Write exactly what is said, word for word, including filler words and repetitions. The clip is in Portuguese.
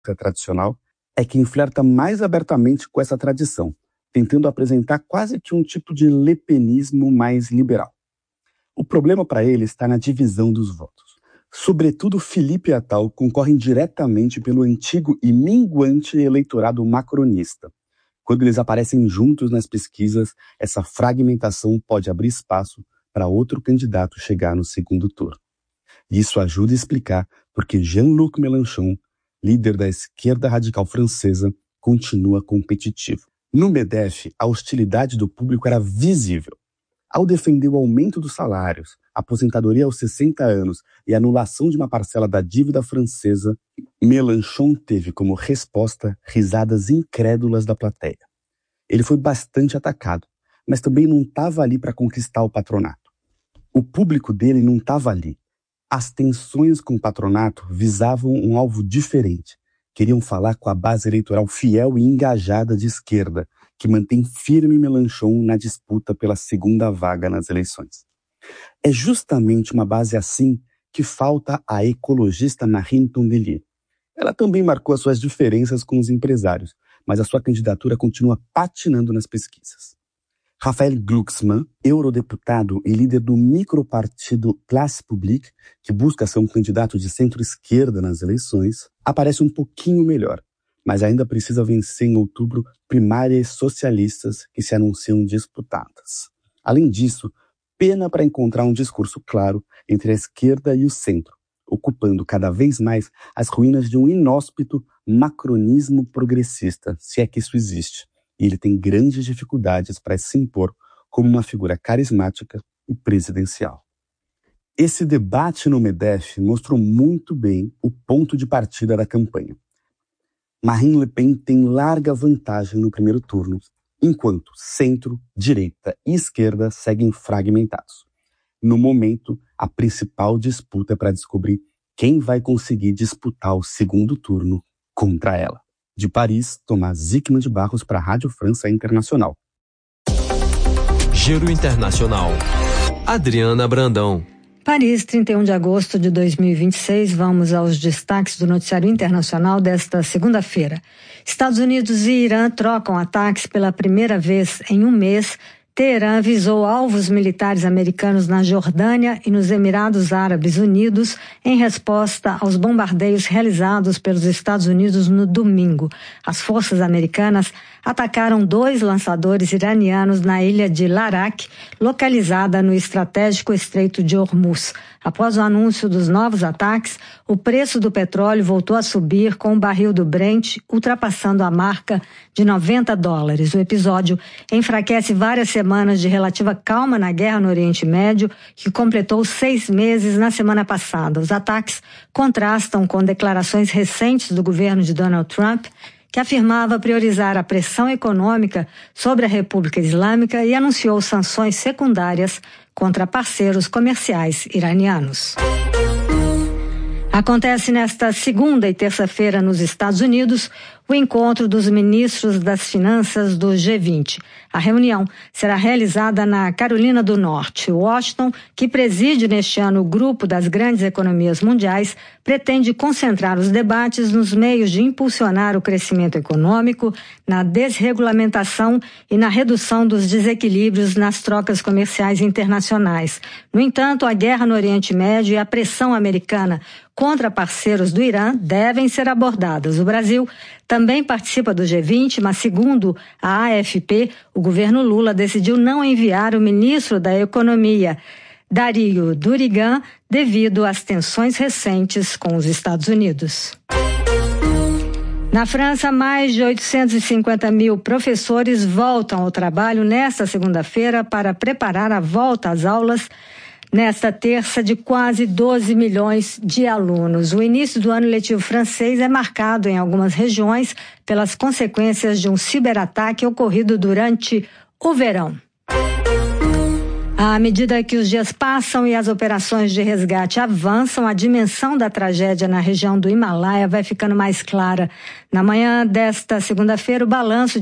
tradicional, é quem flerta mais abertamente com essa tradição, tentando apresentar quase que um tipo de lepenismo mais liberal. O problema para ele está na divisão dos votos. Sobretudo Philippe e Attal concorrem diretamente pelo antigo e minguante eleitorado macronista. Quando eles aparecem juntos nas pesquisas, essa fragmentação pode abrir espaço para outro candidato chegar no segundo turno. Isso ajuda a explicar porque Jean-Luc Mélenchon, líder da esquerda radical francesa, continua competitivo. No MEDEF, a hostilidade do público era visível. Ao defender o aumento dos salários, aposentadoria aos sessenta anos e anulação de uma parcela da dívida francesa, Mélenchon teve como resposta risadas incrédulas da plateia. Ele foi bastante atacado, mas também não estava ali para conquistar o patronato. O público dele não estava ali. As tensões com o patronato visavam um alvo diferente. Queriam falar com a base eleitoral fiel e engajada de esquerda, que mantém firme Mélenchon na disputa pela segunda vaga nas eleições. É justamente uma base assim que falta à ecologista Marine Tondelier. Ela também marcou as suas diferenças com os empresários, mas a sua candidatura continua patinando nas pesquisas. Raphaël Glucksmann, eurodeputado e líder do micropartido Place Publique, que busca ser um candidato de centro-esquerda nas eleições, aparece um pouquinho melhor, mas ainda precisa vencer em outubro primárias socialistas que se anunciam disputadas. Além disso, pena para encontrar um discurso claro entre a esquerda e o centro, ocupando cada vez mais as ruínas de um inóspito macronismo progressista, se é que isso existe. E ele tem grandes dificuldades para se impor como uma figura carismática e presidencial. Esse debate no MEDEF mostrou muito bem o ponto de partida da campanha. Marine Le Pen tem larga vantagem no primeiro turno, enquanto centro, direita e esquerda seguem fragmentados. No momento, a principal disputa é para descobrir quem vai conseguir disputar o segundo turno contra ela. De Paris, Tomás Zickman de Barros para a Rádio França Internacional. Giro Internacional. Adriana Brandão. Paris, trinta e um de agosto de dois mil e vinte e seis. Vamos aos destaques do noticiário internacional desta segunda-feira. Estados Unidos e Irã trocam ataques pela primeira vez em um mês. Teherã visou alvos militares americanos na Jordânia e nos Emirados Árabes Unidos em resposta aos bombardeios realizados pelos Estados Unidos no domingo. As forças americanas atacaram dois lançadores iranianos na ilha de Larak, localizada no estratégico Estreito de Hormuz. Após o anúncio dos novos ataques, o preço do petróleo voltou a subir, com o barril do Brent ultrapassando a marca de noventa dólares. O episódio enfraquece várias semanas de relativa calma na guerra no Oriente Médio, que completou seis meses na semana passada. Os ataques contrastam com declarações recentes do governo de Donald Trump, que afirmava priorizar a pressão econômica sobre a República Islâmica e anunciou sanções secundárias contra parceiros comerciais iranianos. Acontece nesta segunda e terça-feira nos Estados Unidos o encontro dos ministros das Finanças do G vinte. A reunião será realizada na Carolina do Norte. Washington, que preside neste ano o grupo das grandes economias mundiais, pretende concentrar os debates nos meios de impulsionar o crescimento econômico, na desregulamentação e na redução dos desequilíbrios nas trocas comerciais internacionais. No entanto, a guerra no Oriente Médio e a pressão americana contra parceiros do Irã devem ser abordadas. O Brasil também participa do G vinte, mas segundo a A F P, o governo Lula decidiu não enviar o ministro da Economia, Dario Durigan, devido às tensões recentes com os Estados Unidos. Na França, mais de oitocentos e cinquenta mil professores voltam ao trabalho nesta segunda-feira para preparar a volta às aulas nesta terça de quase doze milhões de alunos. O início do ano letivo francês é marcado em algumas regiões pelas consequências de um ciberataque ocorrido durante o verão. À medida que os dias passam e as operações de resgate avançam, a dimensão da tragédia na região do Himalaia vai ficando mais clara. Na manhã desta segunda-feira, o balanço